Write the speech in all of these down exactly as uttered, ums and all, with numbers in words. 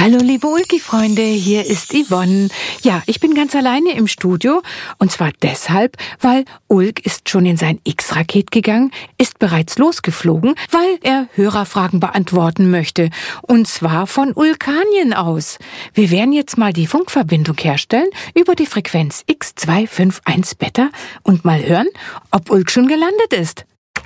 Hallo liebe Ulki-Freunde, hier ist Yvonne. Ja, ich bin ganz alleine im Studio und zwar deshalb, weil Ulk ist schon in sein X-Raket gegangen, ist bereits losgeflogen, weil er Hörerfragen beantworten möchte und zwar von Ulkanien aus. Wir werden jetzt mal die Funkverbindung herstellen über die Frequenz X zwei fünf eins Beta und mal hören, ob Ulk schon gelandet ist.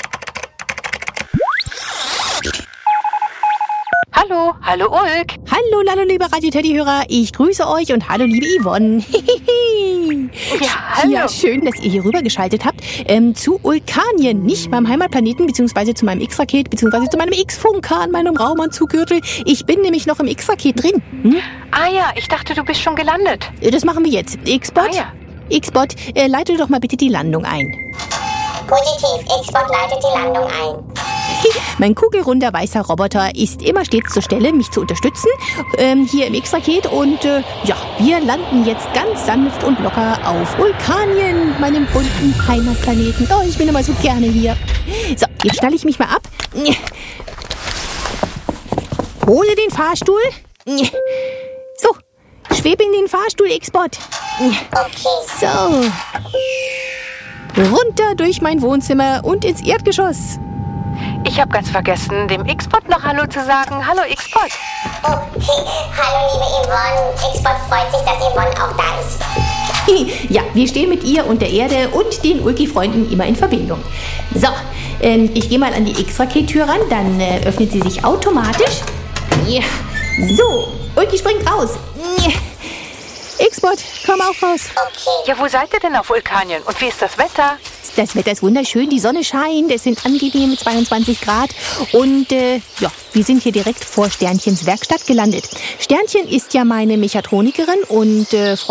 Hallo, hallo Ulk. Hallo, hallo liebe Radio-Teddy-Hörer, ich grüße euch und hallo liebe Yvonne. Ja, hallo. Ja, schön, dass ihr hier rübergeschaltet habt ähm, zu Ulkanien, nicht meinem Heimatplaneten, beziehungsweise zu meinem X-Raket, beziehungsweise zu meinem X-Funker an meinem Raumanzuggürtel. Ich bin nämlich noch im X-Raket drin. Hm? Ah ja, ich dachte, du bist schon gelandet. Das machen wir jetzt. X-Bot, Ah ja. X-Bot, äh, leite doch mal bitte die Landung ein. Positiv, X-Bot leitet die Landung ein. Mein kugelrunder weißer Roboter ist immer stets zur Stelle, mich zu unterstützen, ähm, hier im X-Raket. Und äh, ja, wir landen jetzt ganz sanft und locker auf Ulkanien, meinem bunten Heimatplaneten. Oh, ich bin immer so gerne hier. So, jetzt stelle ich mich mal ab. Hole den Fahrstuhl. So, schwebe in den Fahrstuhl, X-Bot. So. Runter durch mein Wohnzimmer und ins Erdgeschoss. Ich habe ganz vergessen, dem X-Bot noch Hallo zu sagen. Hallo X-Bot. Oh, hallo liebe Yvonne. X-Bot freut sich, dass Yvonne auch da ist. Ja, wir stehen mit ihr und der Erde und den Ulki-Freunden immer in Verbindung. So, ähm, ich gehe mal an die X-Raket-Tür ran, dann äh, öffnet sie sich automatisch. Ja. So, Ulki springt raus. X-Bot, komm auch raus. Okay. Ja, wo seid ihr denn auf Ulkanien und wie ist das Wetter? Das Wetter ist wunderschön, die Sonne scheint, es sind angenehme zweiundzwanzig Grad und äh, ja, wir sind hier direkt vor Sternchens Werkstatt gelandet. Sternchen ist ja meine Mechatronikerin und äh,